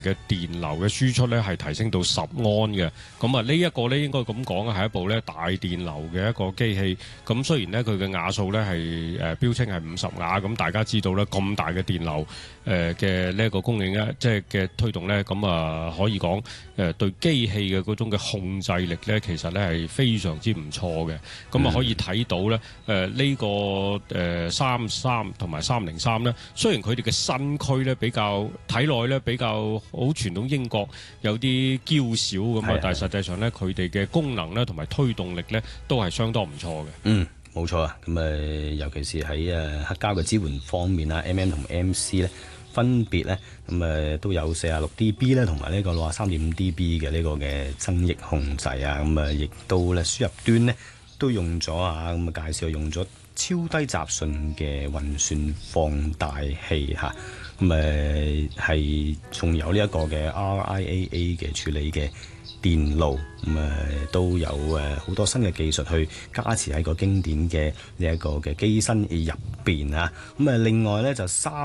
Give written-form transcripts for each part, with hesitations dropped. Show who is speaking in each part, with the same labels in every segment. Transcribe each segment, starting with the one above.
Speaker 1: 嘅電流嘅輸出咧係提升到10安嘅，咁啊呢一個咧應該咁講啊，係一部咧大電流嘅一個機器。咁雖然咧佢嘅瓦數咧係標稱係50瓦，咁大家知道咧咁大嘅電流嘅呢一個供應咧，即係嘅推動咧，咁啊可以講對機器嘅嗰種嘅控制力咧，其實咧係非常之唔錯嘅。咁啊可以睇到咧呢個33同埋303咧，雖然佢哋嘅身軀咧比較睇落咧比較好傳統英國有啲嬌小咁啊，但係實際上咧佢哋嘅功能咧同埋推動力咧都係相當唔錯嘅。
Speaker 2: 冇錯啊。咁尤其是喺黑膠嘅支援方面啊，MM 同 MC 咧分別咧咁都有46dB 咧，同埋呢個63.5dB 嘅呢個嘅增益控制啊。咁亦都咧輸入端咧都用咗啊，咁介紹用咗超低雜訊嘅運算放大器嚇。係仲有呢一個嘅 RIAA 嘅處理嘅電路，都有好多新嘅技術去加持喺個經典嘅呢一個嘅機身入邊啊。另外咧就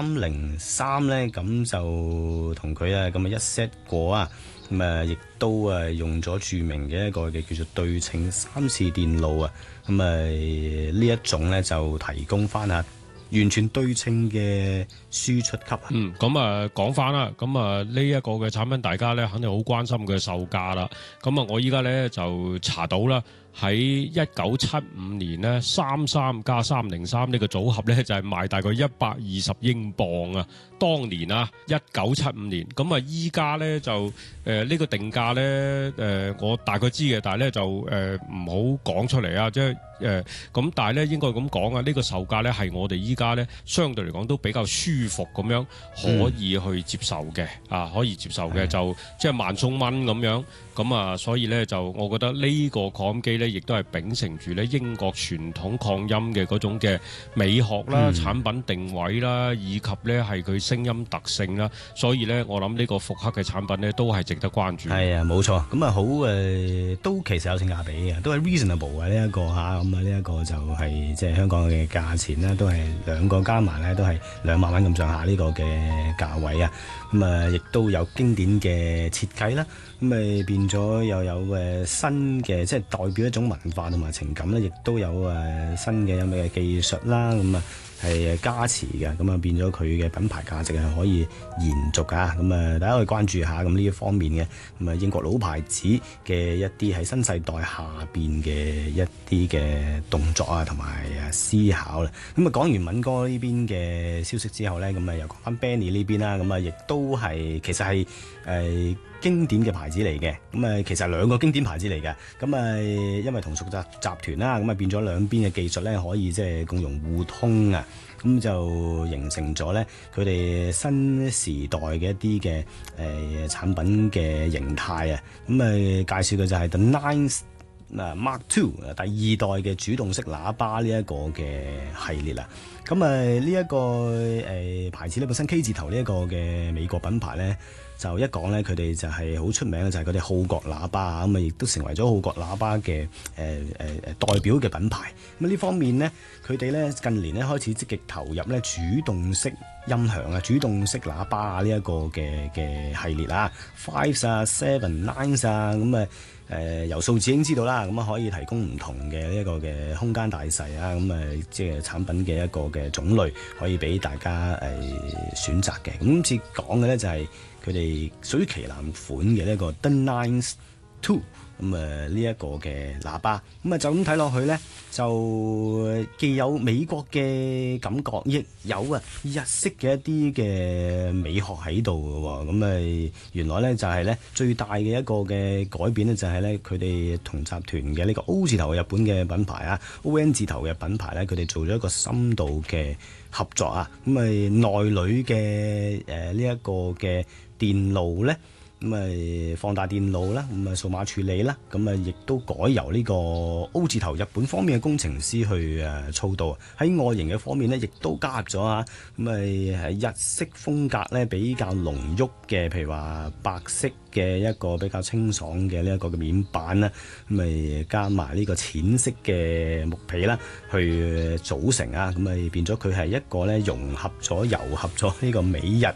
Speaker 2: 303咧，咁就同佢咁一 set 過啊。亦都用咗著名嘅一個嘅叫做對稱3次電路啊。呢一種咧就提供翻完全對稱嘅輸出級。
Speaker 1: 咁講翻啦，咁呢一個嘅產品大家咧肯定好關心佢嘅售價啦。咁我依家咧就查到啦，喺1975年咧33加303呢個組合咧就係賣大概120英鎊啊。當年啊1975年，咁依家咧就呢個定價咧我大概知嘅，但係咧就唔好講出嚟啊，即係咁，但係咧應該咁講啊，呢個售價咧係我哋依家咧相對嚟講都比較舒服咁樣可以去接受嘅可以接受嘅，就即係萬鬆蚊咁樣。咁所以咧就我覺得呢個擴音機咧亦都係秉承住咧英國傳統擴音嘅嗰種嘅美學啦、產品定位啦，以及咧係佢聲音特性啦，所以咧我諗呢個復刻嘅產品咧都係值得關注。
Speaker 2: 係啊，冇錯。咁好都其實有性價比嘅，都係 reasonable 嘅呢一個嚇。咁呢一個就係即係香港嘅價錢啦，都係兩個加埋咧都係2萬蚊咁上下呢個嘅價位啊。亦都有經典嘅設計啦。變咗又有新嘅，即係代表一種文化同埋情感咧，亦都有新嘅有咩技術啦。係加持嘅，變咗佢嘅品牌價值係可以延續㗎。大家可以關注下呢一方面嘅英國老牌子嘅一啲喺新世代下邊嘅一啲嘅動作啊，同埋思考啦。講完敏哥呢邊嘅消息之後咧，又講翻 Benny 呢邊啦。亦都係其實係經典嘅牌子嚟嘅。其實兩個經典牌子嚟嘅。因為同屬集團啦，變咗兩邊嘅技術咧可以即係共融互通啊。就形成咗咧佢哋新時代嘅一啲嘅產品嘅形態啊。介紹嘅就係 The Nines Mark II 第2代嘅主動式喇叭呢一個嘅系列啦。呢一個牌子呢，本身 K 字頭呢一個嘅美國品牌咧，就一講咧佢哋就係好出名嘅，就係佢哋號角喇叭啊。亦都成為咗號角喇叭嘅代表嘅品牌。呢方面呢，佢哋咧近年咧開始積極投入咧主動式音響啊、主動式喇叭啊呢一個嘅系列啊 ，Fives 啊、Seven、Nines 啊。由數字已經知道啦，可以提供唔同嘅呢一個嘅空間大細啊。即係產品嘅一個嘅種類可以俾大家選擇嘅。今次講嘅咧就係佢哋屬於旗艦款嘅呢一個 The Nines II。呢一個嘅喇叭，就咁睇落去咧，就既有美國嘅感覺，亦有日式嘅一啲嘅美學喺度嘅喎。原來咧就係咧最大嘅一個嘅改變咧，就係咧佢哋同集團嘅呢個 O 字頭嘅日本嘅品牌啊，ON 字頭嘅品牌咧，佢哋做咗一個深度嘅合作啊。內裏嘅呢一個嘅電路咧。放大電路啦，數碼處理啦，亦都改由呢個 O 字頭日本方面嘅工程師去操刀。喺外形嘅方面呢，亦都加入咗係日式風格咧比較濃郁嘅，譬如話白色嘅一個比較清爽嘅呢一個嘅面板啦，加埋呢個淺色嘅木皮啦，去組成啊。變咗佢係一個咧融合咗糅合咗呢個美日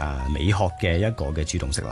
Speaker 2: 美學嘅一個嘅主動式冷